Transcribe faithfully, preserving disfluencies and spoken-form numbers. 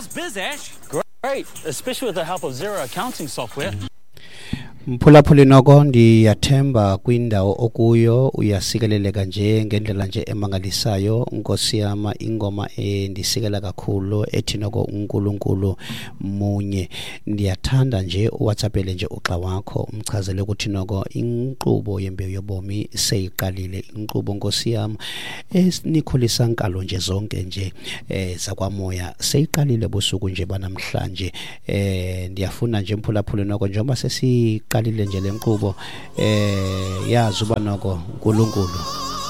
How's biz, Ash? Great, especially with the help of Zero accounting software. Mphulaphuli noko ndiyathemba kwindawo okuyo uyasikeleleka nje ngendlela nje emangalisayo Nkosi yama ingoma endisikela kakhulu ethi noko uNkulunkulu munye ndiyathanda nje uWhatsAppele nje uxa wakho umchazele ukuthi noko inkqubo yembewu yobomi seyiqalile inkqubo Nkosi yama esinikhulisa nkalo nje zonke nje eh zakwamoya seyiqalile busuku nje banamhlanje eh ndiyafuna nje mphulaphuli noko njengoba sesi qalile nje lenkqubo eh yazi uba noko uNkulunkulu